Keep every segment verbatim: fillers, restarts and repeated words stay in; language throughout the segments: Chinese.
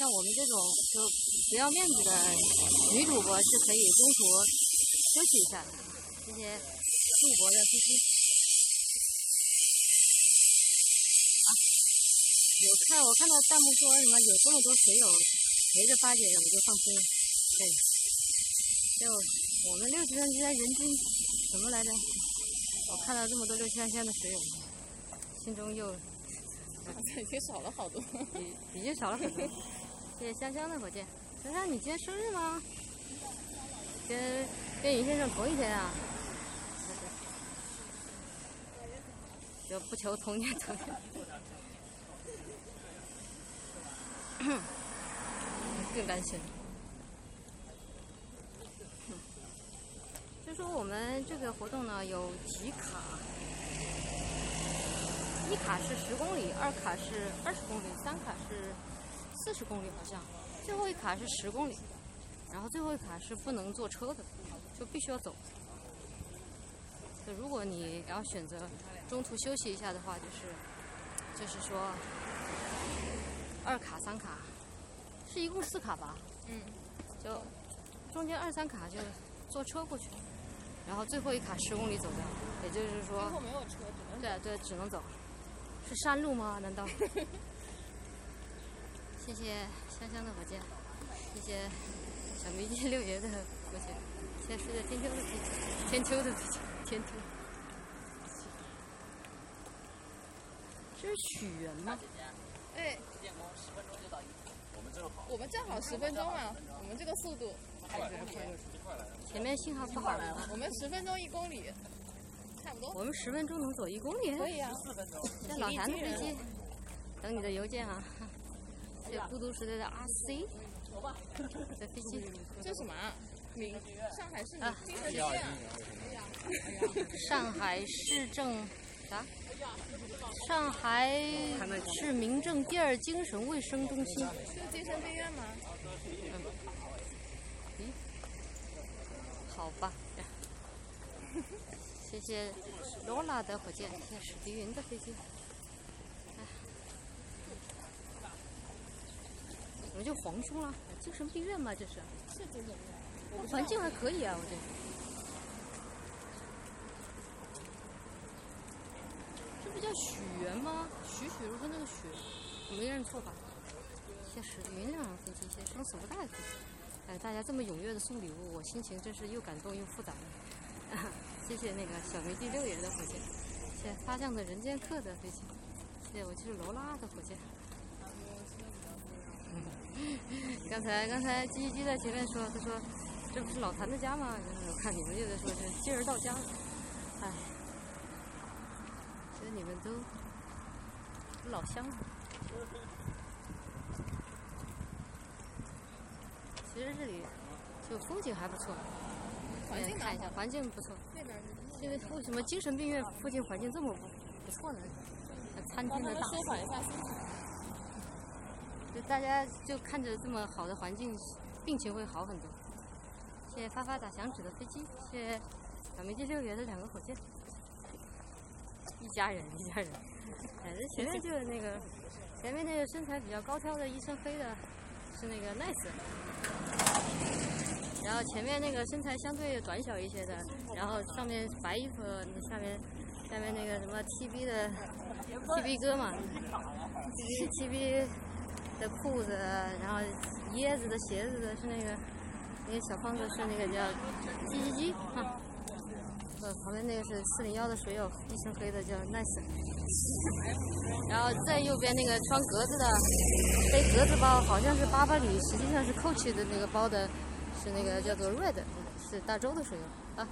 像我们这种就不要面子的女主播是可以中途休息一下的。这些主播的飞机啊，有看我看到弹幕说什么有这么多水友陪着八姐，我就放心了。对，就我们六七三现在人均什么来着？我看到这么多六七三乡的水友，心中又已经少了好多， 已已经少了很多。谢谢香香的火箭。香香，你今天生日吗？跟跟尹先生同一天啊？就不求同年同月。更担心。就说我们这个活动呢有几卡，一卡是十公里，二卡是二十公里，三卡是四十公里好像，最后一卡是十公里，然后最后一卡是不能坐车的，就必须要走。就如果你要选择中途休息一下的话，就是就是说二卡三卡，是一共四卡吧？ 嗯， 就中间二三卡就坐车过去，然后最后一卡十公里走掉，也就是说， 最后没有车，只能对对，只能走。是山路吗？难道？谢谢香香的火箭，谢谢小迷津六爷的火箭，谢谢世界天秋的飞机，天秋的飞机，天秋。这是许愿吗？ 哎，我们正好十分钟嘛，我们这个速度。 前面信号不好了。 我们十分钟一公里，差不多。 我们十分钟能走一公里？ 可以啊。 这老谭的飞机，等你的邮件啊。这孤独时代的 R C， 这飞机。 这什么啊？民上海市啊， 精神病院啊。 上海市政啥？上海市民政第二精神卫生中心。 是精神病院吗？ 嗯。咦？好吧。谢谢罗拉的火箭，谢谢史迪云的飞机。哎，怎么就黄凶了？精神病院吗？这是？ 是精神病院。 环境还可以啊，我觉得。这不叫许愿吗？栩栩如生那个许，我没认错吧？谢谢史迪云两辆飞机，谢谢生死不大的飞机。哎，大家这么踊跃的送礼物，我心情真是又感动又复杂的。谢谢那个小迷弟六爷的火箭，谢谢发向的人间客的飞机，谢谢我就是罗拉的火箭。刚才刚才鸡鸡在前面说，他说这不是老谭的家吗？我看你们就在说是今儿到家了，哎，觉得你们都老乡了。其实这里就风景还不错， 环境看一下，环境不错。 那边因为为什么精神病院附近环境这么不不错呢？餐厅的大， 舒缓一下心情。 就大家就看着这么好的环境，病情会好很多。谢谢发发打响指的飞机，谢谢小迷津六爷的两个火箭，一家人一家人。哎，这前面就是那个，前面那个身材比较高挑的一身黑的，是那个 nice。然后前面那个身材相对短小一些的，然后上面白衣服，下面下面那个什么 T B 的 T B 哥嘛 ，T B 的裤子，然后椰子的鞋子的是那个那个小胖子是那个叫鸡鸡鸡哈，呃旁边那个是四零幺的水友，一身黑的叫 nice， 然后在右边那个穿格子的背格子包，好像是巴巴里，实际上是 Coach 的那个包的。是那个叫做 Red， 是大洲的水友啊。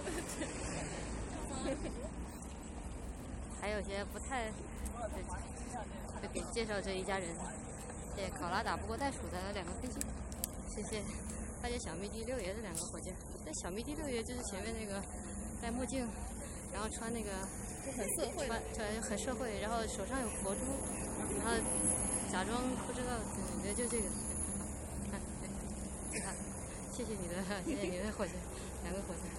还有些不太就给介绍这一家人，谢谢考拉打不过袋鼠的两个飞机，谢谢大姐小迷弟六爷的两个火箭。这小迷弟六爷就是前面那个戴墨镜，然后穿那个很社会， 穿对很社会，然后手上有佛珠，然后假装不知道，对，就这个，看对，看。谢谢你的，谢谢你的火箭，两个火箭。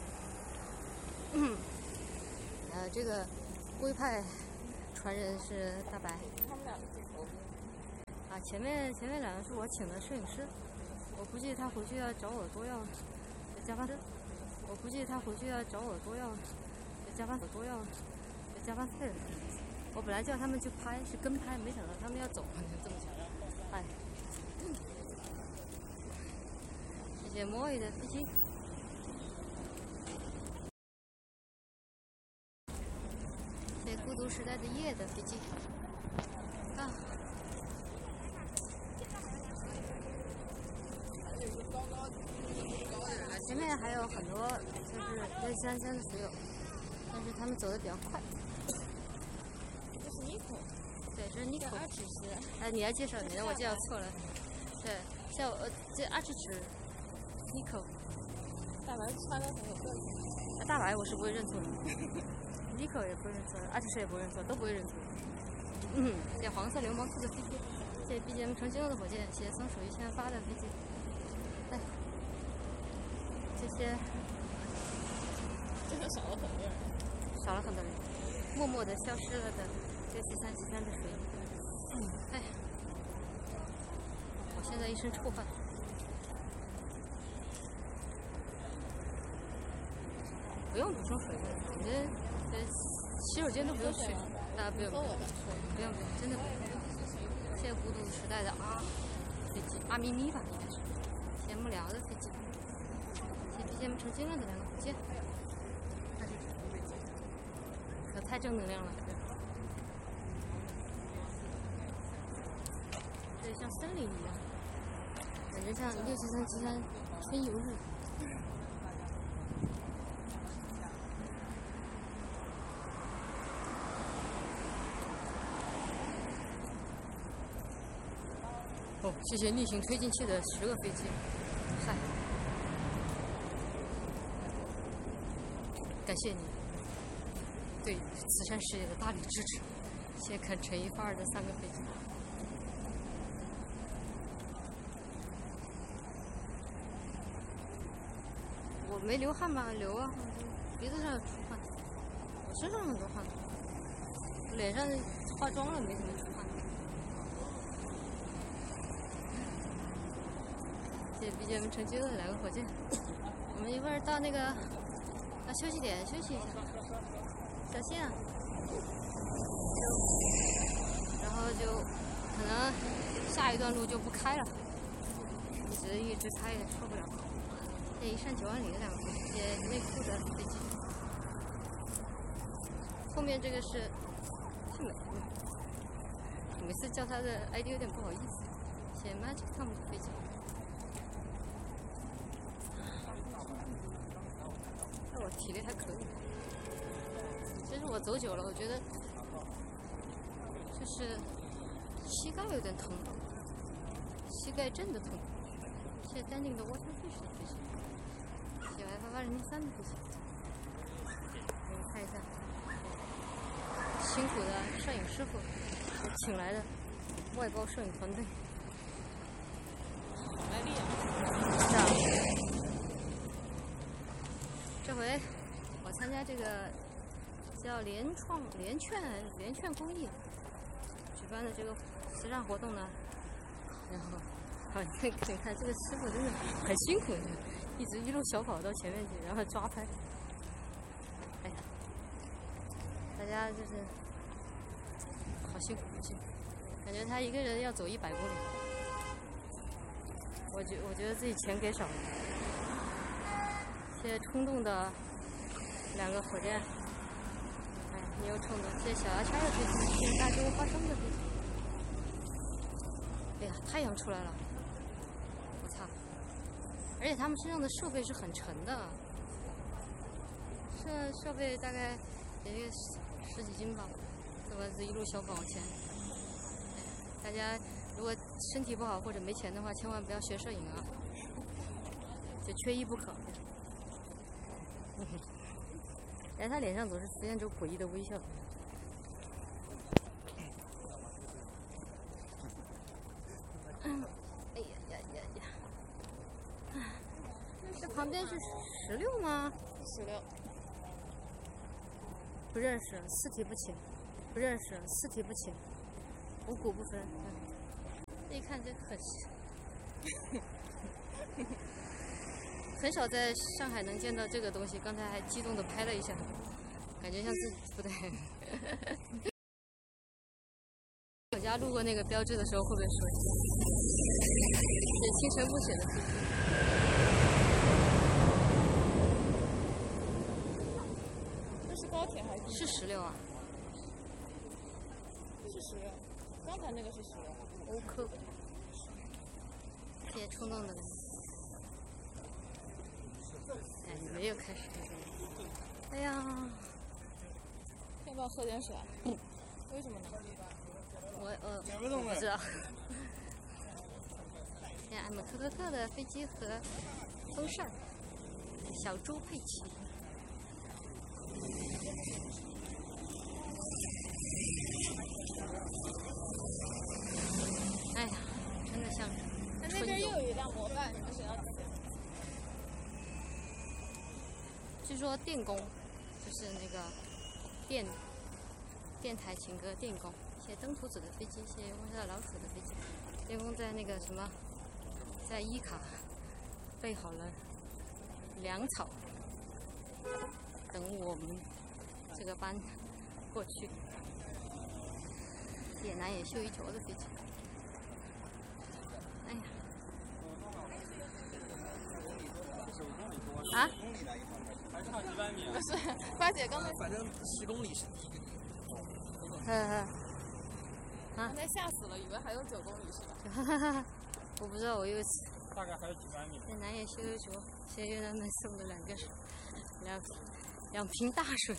嗯，呃，这个龟派传人是大白。 他们俩的镜头。 啊， 前面前面两个是我请的摄影师，我估计他回去要找我多要加班费。我估计他回去要找我多要加班多要加班费了。我本来叫他们去拍，是跟拍，没想到他们要走，这么巧。哎，谢谢莫伊的飞机。谢谢孤独时代的夜的飞机。啊。前面还有很多就是类三三的水友，但是他们走的比较快。 这是 Nico， 对，这是 Nico。 阿只是。 哎，你来介绍，免得我介绍错了。对，叫呃这阿只是 Nico。 大白穿的很有个性。 啊，大白我是不会认错的。Nico 也不会认错，阿只是也不会认错，都不会认错。嗯，谢谢黄色流氓兔的飞机，谢谢 B G M 成精了的火箭，谢谢松鼠一千八的飞机。哎。这些， 真的少了很多人， 少了很多人，默默的消失了的六七三七三的水。嗯，哎，我现在一身臭汗。不用补充水分，我觉得这洗手间都不用去，大家不用，不用，不用，真的不用。谢谢孤独时代的啊飞机，阿咪咪吧应该是，谢谢木聊的飞机。节目成精了的两个火箭，可太正能量了，对，像森林一样，感觉像六七三七三春游日。哦，谢谢逆行推进器的十个飞机，嗨。感谢你对慈善事业的大力支持，谢谢看陈一发二的三个飞机。我没流汗吗？流啊，鼻子上有出汗，我身上很多汗，脸上化妆了没怎么出汗。谢谢 B G M 成精了两个火箭，我们一会儿到那个。啊，休息点休息一下，小心啊！然后就可能下一段路就不开了，一直一直开也受不了。这一扇九万里的两个飞机，内裤的飞机。后面这个是太美了，每次叫他的 I D 有点不好意思。写 Magic Tom 的飞机。我体力还可以，其实我走久了，我觉得就是膝盖有点疼，膝盖真的疼。谢谢丹宁的 Waterfish 的飞机，谢谢 F 八零三的飞机。给你看一下，辛苦的摄影师傅，请来的外包摄影团队。 好卖力啊！ 是啊。这回我参加这个叫联创联券联券公益举办的这个慈善活动呢，然后好，你看你看这个师傅真的很辛苦，一直一路小跑到前面去，然后抓拍。哎呀，大家就是好辛苦，好辛苦，感觉他一个人要走一百公里。我觉我觉得自己钱给少了。谢谢冲动的两个火箭，哎，你又冲动。谢谢小牙签的飞机，谢谢大洲花生的飞机。哎呀，太阳出来了，我操！而且他们身上的设备是很沉的，设设备大概也有十几斤吧，这么子一路小跑往前。大家如果身体不好或者没钱的话，千万不要学摄影啊，这缺一不可。然后他脸上总是浮现出诡异的微笑。哎呀呀呀呀！这旁边是十六吗？ 十六。 不认识，四体不勤。不认识，四体不勤。五谷不分。一这很很少在上海能见到这个东西。刚才还激动的拍了一下，感觉像是不对。我家路过那个标志的时候，会不会说一下？这清晨不写的飞机。 这是高铁还是？ 是石榴啊。 是石榴，刚才那个是石榴。 欧科。别冲动的人。哎，没有开始。哎呀。 要不要喝点水啊？嗯。为什么呢？ 我呃，我不知道。现在俺们可可克的飞机和风扇，小猪佩奇。哎呀，真的像那那边又有一辆摩拜，你们谁要骑？ 据说电工，就是那个电电台情歌电工。写登徒子的飞机，写问下老鼠的飞机。电工在那个什么，在伊卡备好了粮草，等我们这个班过去。野南野秀一球的飞机。哎呀！啊？ 还差几百米？ 不是，八姐刚才反正十公里是第一个。 呵呵。 刚才吓死了，以为还有九公里是吧？ 哈哈哈！我不知道，我又大概还有几百米。 在南野修一球，学员们送了两个两两瓶大水。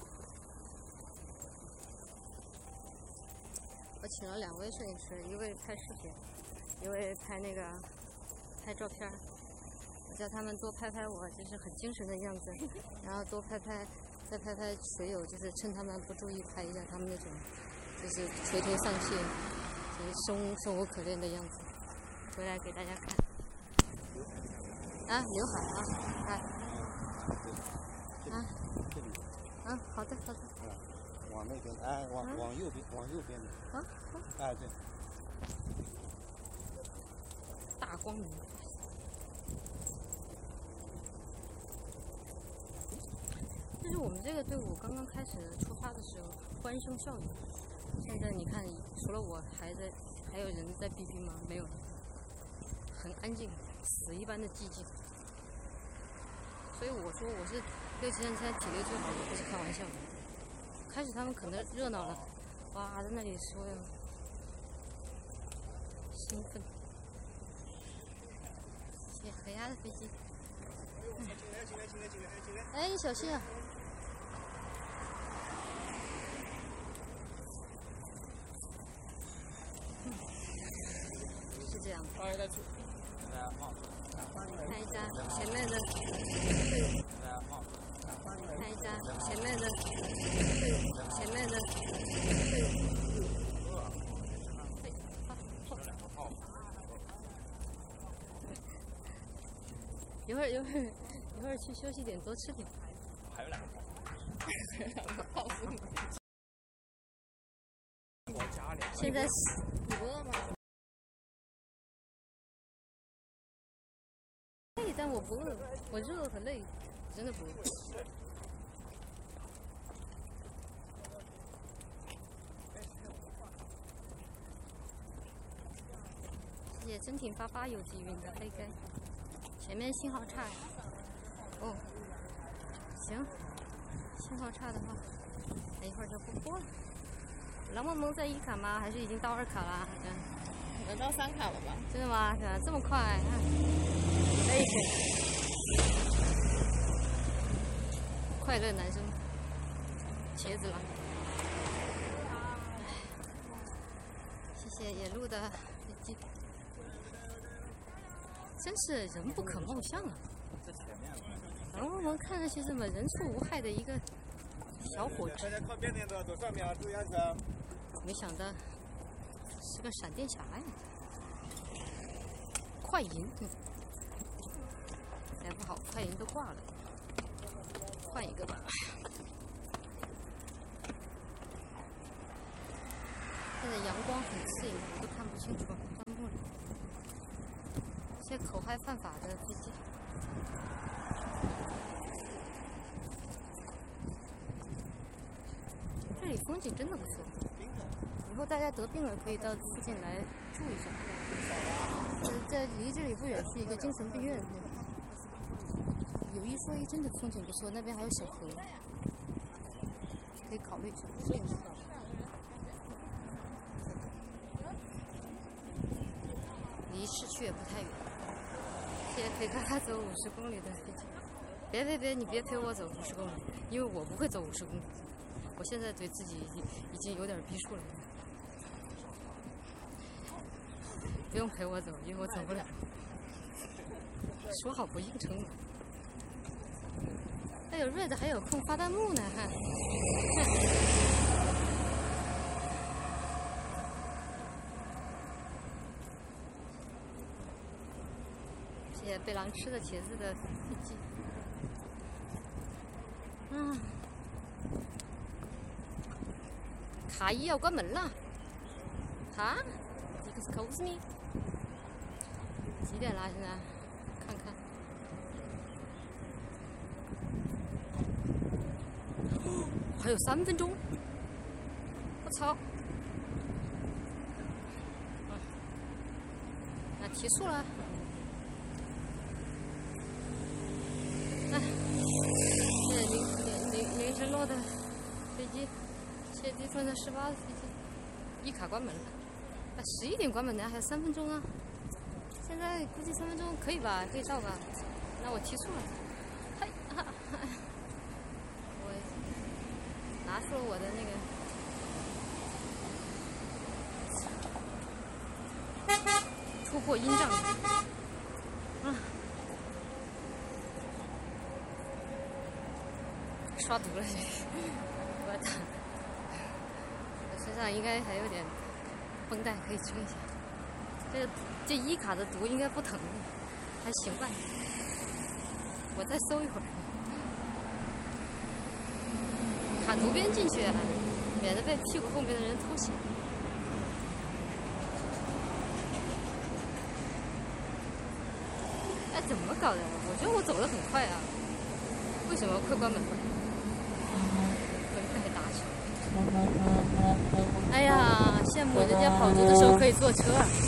我请了两位摄影师，一位拍视频，一位拍那个拍照片。我叫他们多拍拍我，就是很精神的样子，然后多拍拍，再拍拍水友，就是趁他们不注意拍一下他们那种。就是垂头丧气，就是生生无可恋的样子，回来给大家看。啊，刘海啊，哎，啊，啊，好的好的。 往那边，哎，往啊、 往右边，往右边的。 啊啊。 哎，对。 大光明。就是我们这个队伍刚刚开始出发的时候，欢声笑语。现在你看，除了我还在，还有人在哔哔吗？没有了，很安静，死一般的寂静。所以我说我是六七天现在体力最好的，不是开玩笑的。开始他们可能热闹了，哇，在那里说呀，兴奋。谢河鸭的飞机。哎，小心啊！是这样。 大家在出。 看一下前面的。看一下前面的。前面的。一会儿一会儿一会儿去休息点，多吃点。 还有两个泡。 还有两个泡芙。 现在你饿吗？ 累，但我不饿，我热和累，真的不饿。谢谢真挺发发有机云的飞该。前面信号差，哦，行，信号差的话，等一会儿就不播了。蓝萌萌在一卡吗？还是已经到二卡了？嗯， 可能到三卡了吧？ 真的吗？这么快？哎，快乐男生，茄子狼。谢谢野路的飞机。真是人不可貌相啊！蓝萌萌看上去这么人畜无害的一个小伙子， 大家靠边点的，走上面啊，注意安全。 没想到是个闪电侠呀！快银，嗯，哎不好，快银都挂了，换一个吧。现在阳光很刺眼，我都看不清楚，关不了。 些口嗨犯法的飞机。这里风景真的不错，以后大家得病了可以到附近来住一下。呃，在离这里不远是一个精神病院，有一说一，真的风景不错，那边还有小河，可以考虑一下。离市区也不太远，现在可以看他走五十公里的飞机。别别别，你别陪我走五十公里，因为我不会走五十公里。我现在对自己已经已经有点逼数了。不用陪我走，因为我走不了。说好不应承嘛。哎呦，瑞子还有空发弹幕呢，哈。谢谢被狼吃的茄子的飞机。嗯。卡伊要关门了。哈 ？Excuse me。几点了？现在看看。哦，还有三分钟。我操！啊，那提速了。哎，这凌凌凌凌晨落的飞机，切机分成十八的飞机，一卡关门了。啊，十一点关门呢，还有三分钟啊。现在估计三分钟可以吧，可以到吧？那我提速了。嘿，哈哈，我拿出了我的那个突破音障。啊，刷毒了这个，我操！我身上应该还有点绷带，可以吹一下。这这一卡的毒应该不疼，还行吧。我再搜一会儿，卡毒边进去，免得被屁股后面的人偷袭。哎，怎么搞的？我觉得我走得很快啊，为什么会关门？门被打起来。哎呀，羡慕人家跑族的时候可以坐车啊。